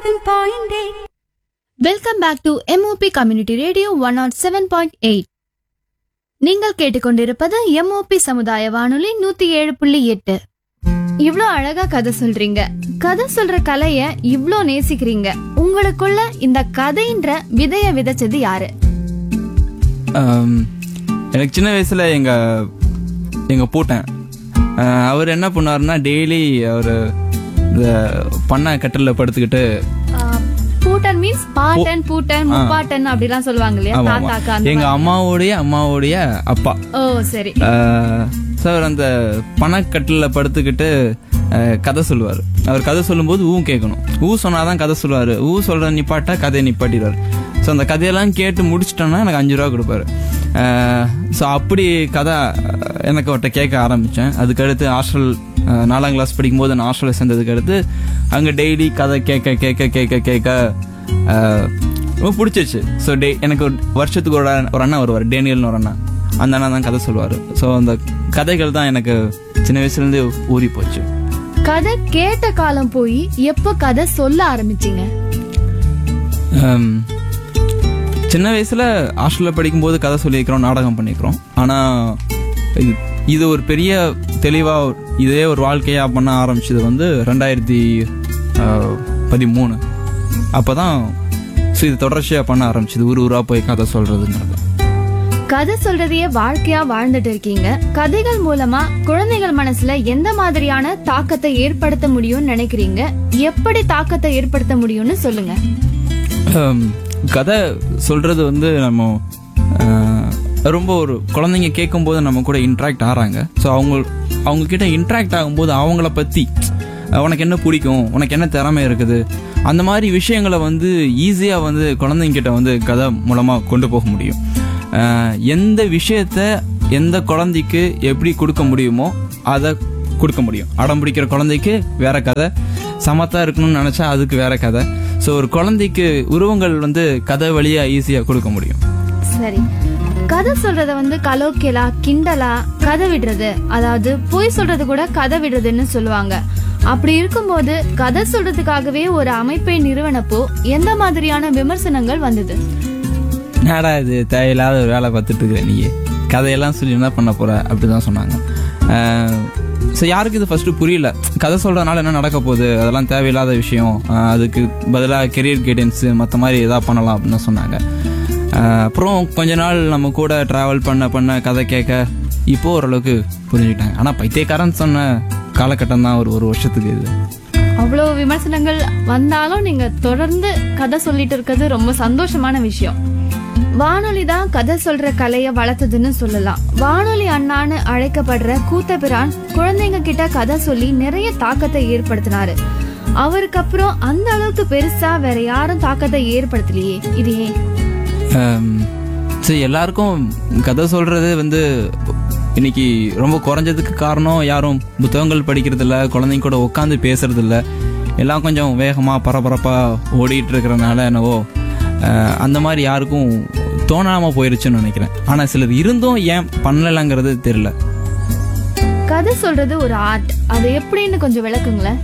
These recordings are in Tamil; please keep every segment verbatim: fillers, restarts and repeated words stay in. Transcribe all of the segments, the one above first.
seven point eight. Welcome back to MOP community radio one not seven point eight. நீங்கள் கேட்டுக்கொண்டிருப்பது எம்ஓபி சமுதாய வானொலி நூத்தி ஏழு புள்ளி எட்டு. இவ்ளோ அழகா கதை சொல்றீங்க. கதை சொல்ற கலைய இவ்ளோ நேசிக்கிறீங்க. உங்களுக்குள்ள இந்த கதைன்ற விதைய விதைச்சது யாரு? எனக்கு சின்ன வயசுல எங்க எங்க பூட்டன் அவர் என்ன பண்ணாருன்னா, டெய்லி அவர் இந்த பண்ணை கட்டில படுத்துக்கிட்டு, பூட்டன் மீன்ஸ் பாட்டன் பூட்டன் முப்பாட்டன் அப்படிலாம் சொல்லுவாங்க இல்லையா, தாத்தாக்கா. எங்க அம்மாவுடைய அம்மாவுடைய அப்பா. ஓ சரி. சார் அந்த பணக்கட்டில படுத்துக்கிட்டு கதை சொல்லுவார். அவர் கதை சொல்லும்போது ஊ கேட்கணும். ஊ சொன்னாதான் கதை சொல்லுவார். ஊ சொல்ற நிப்பாட்டா கதையை நிப்பாட்டிடுவார். ஸோ அந்த கதையெல்லாம் கேட்டு முடிச்சிட்டோன்னா எனக்கு அஞ்சு ரூபா கொடுப்பாரு. ஸோ அப்படி கதை எனக்கு அவர்கிட்ட கேட்க ஆரம்பித்தேன். அதுக்கடுத்து ஹாஸ்டல் நாலாம் கிளாஸ் படிக்கும்போது நான் ஹாஸ்டலில் சேர்ந்ததுக்கு அடுத்து அங்கே டெய்லி கதை கேட்க கேட்க கேட்க கேட்க ரொம்ப பிடிச்சிருச்சு. ஸோ டே எனக்கு ஒரு வருஷத்துக்கு ஒரு ஒரு அண்ணா வருவார், டேனியல்னு ஒரு அண்ணா. அந்த அண்ணா தான் கதை சொல்லுவார். ஸோ அந்த கதைகள் தான் எனக்கு சின்ன வயசுலேருந்து ஊறி போச்சு. கதை கேட்ட காலம் போய் எப்போ கதை சொல்ல ஆரம்பிச்சிங்க? சின்ன வயசுல ஹாஸ்டலில் படிக்கும்போது கதை சொல்லியிருக்கிறோம், நாடகம் பண்ணிக்கிறோம். ஆனால் இது ஒரு பெரிய தெளிவாக இதே ஒரு வாழ்க்கையாக பண்ண ஆரம்பிச்சது வந்து ரெண்டாயிரத்தி பதிமூணு அப்போ தான் இது தொடர்ச்சியாக பண்ண ஆரம்பிச்சது, ஊர் ஊராக போய் கதை சொல்றதுங்கிறது. கதை சொல்றதையே வாழ்க்கையா வாழ்ந்துட்டு இருக்கீங்க. கதைகள் மூலமா குழந்தைகள் மனசுல எந்த மாதிரியான தாக்கத்தை ஏற்படுத்த முடியும்னு நினைக்கிறீங்க? எப்படி தாக்கத்தை ஏற்படுத்த முடியும்னு சொல்லுங்க. கதை சொல்றது வந்து நம்ம ரொம்ப ஒரு குழந்தைங்க கேட்கும் போது நம்ம கூட இன்ட்ராக்ட் ஆகிறாங்க. ஸோ அவங்க அவங்க கிட்ட இன்ட்ராக்ட் ஆகும்போது அவங்கள பற்றி, உனக்கு என்ன பிடிக்கும், உனக்கு என்ன திறமை இருக்குது, அந்த மாதிரி விஷயங்களை வந்து ஈஸியாக வந்து குழந்தைங்க கிட்ட வந்து கதை மூலமாக கொண்டு போக முடியும். எந்த விஷயத்த எந்த குழந்தைக்கு எப்படி கொடுக்க முடியுமோ அதை கொடுக்க முடியும். அடம் பிடிக்கிற குழந்தைக்கு வேற கதை, சமத்தா இருக்கணும்னு நினச்சா அதுக்கு வேற கதை. ஸோ ஒரு குழந்தைக்கு உருவங்கள் வந்து கதை வழியாக ஈஸியாக கொடுக்க முடியும். சரி, கதை சொல்றத வந்து கலோக்கியலா கிண்டலா கதை விடுறது, அதாவது பொய் சொல்றது கூட கதை விடுறதுன்னு சொல்லுவாங்க. அப்படி இருக்கும்போது கதை சொல்றதுக்காகவே ஒரு அமைப்பை நிறுவனப்போ எந்த மாதிரியான விமர்சனங்கள் வந்தது? நேடா இது தேவையில்லாத ஒரு வேலை பார்த்துட்டு இருக்கிற, நீ கதையெல்லாம் சொல்லி என்ன பண்ண போற அப்படிதான் சொன்னாங்க. ஸோ யாருக்கு இது ஃபர்ஸ்ட் புரியல. கதை சொல்றதுனால என்ன நடக்க போகுது, அதெல்லாம் தேவையில்லாத விஷயம், அதுக்கு பதிலாக கெரியர் கைடன்ஸு மற்ற மாதிரி எதாவது பண்ணலாம் அப்படின்னு சொன்னாங்க. அப்புறம் கொஞ்ச நாள் நம்ம கூட ட்ராவல் பண்ண பண்ண கதை கேட்க இப்போ ஓரளவுக்கு புரிஞ்சுக்கிட்டாங்க. ஆனால் பைத்தியக்காரன் சொன்ன காலகட்டம் தான் ஒரு ஒரு வருஷத்துக்கு இது. அவ்வளோ விமர்சனங்கள் வந்தாலும் நீங்க தொடர்ந்து கதை சொல்லிட்டு இருக்கிறது ரொம்ப சந்தோஷமான விஷயம். வானொலி தான் கதை சொல்ற கலைய வளர்த்ததுன்னு சொல்லலாம். வானொலி அண்ணான்னு அழைக்கப்படுற கூத்தபிரான் குழந்தைங்க கிட்ட கதை சொல்லி நிறைய தாக்கத்தை ஏற்படுத்தினாரு. அவருக்கு அப்புறம் அந்த அளவுக்கு பெருசா வேற யாரும் தாக்கத்தை ஏற்படுத்தலையே, இது ஏன்? சரி, எல்லாருக்கும் கதை சொல்றது வந்து இன்னைக்கு ரொம்ப குறைஞ்சதுக்கு காரணம் யாரும் புத்தகங்கள் படிக்கிறது இல்லை, குழந்தைங்க கூட உட்காந்து பேசுறது இல்லை, எல்லாம் கொஞ்சம் வேகமாக பரபரப்பாக ஓடிட்டு இருக்கிறனால என்னவோ அந்த மாதிரி யாருக்கும் தோணாமல் போயிருச்சுன்னு நினைக்கிறேன். ஆனால் சிலர் இருந்தும் ஏன் பண்ணலங்கிறது தெரியல. கதை சொல்றது ஒரு ஆர்ட், அது எப்படின்னு கொஞ்சம் விளக்குங்களேன்.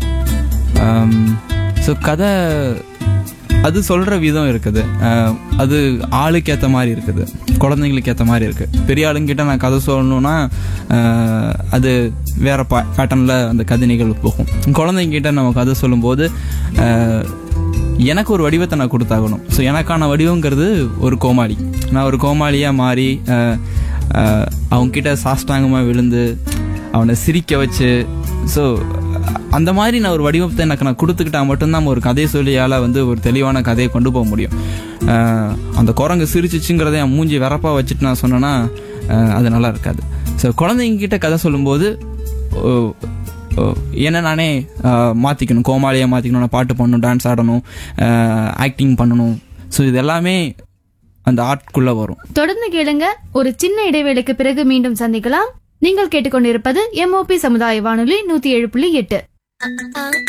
ஸோ கதை அது சொல்கிற விதம் இருக்குது, அது ஆளுக்கு ஏற்ற மாதிரி இருக்குது, குழந்தைங்களுக்கு ஏற்ற மாதிரி இருக்குது. பெரிய ஆளுங்கிட்ட நான் கதை சொல்லணுன்னா அது வேறு பா பேட்டர்னில் அந்த கதை நிகழ்வு போகும். குழந்தைங்கிட்ட நம்ம கதை சொல்லும்போது எனக்கு ஒரு வடிவத்தை நான் கொடுத்தாகணும். ஸோ எனக்கான வடிவங்கிறது ஒரு கோமாளி. நான் ஒரு கோமாளியாக மாறி அவங்கக்கிட்ட சாஷ்டாங்கமாக விழுந்து அவனை சிரிக்க வச்சு, ஸோ அந்த மாதிரி நான் ஒரு வடிவத்தை எனக்கு நான் கொடுத்துக்கிட்டா மட்டும்தான் ஒரு கதை சொல்லியால் வந்து ஒரு தெளிவான கதையை கொண்டு போக முடியும். அந்த குரங்கு சிரிச்சிச்சுங்கிறத என் மூஞ்சி வரப்பாக வச்சுட்டு நான் சொன்னேன்னா அது நல்லா இருக்காது. ஸோ குழந்தைங்கிட்ட கதை சொல்லும்போது என்ன நானே மாற்றிக்கணும், கோமாளியாக மாற்றிக்கணும், நான் பாட்டு பண்ணணும், டான்ஸ் ஆடணும், ஆக்டிங் பண்ணணும். ஸோ இது எல்லாமே அந்த ஆர்ட்குள்ளே வரும். தொடர்ந்து கேளுங்க. ஒரு சின்ன இடைவேளைக்கு பிறகு மீண்டும் சந்திக்கலாம். நீங்கள் கேட்டுக்கொண்டிருப்பது எம்ஓபி சமுதாய வானொலி நூத்தி ஏழு புள்ளி எட்டு.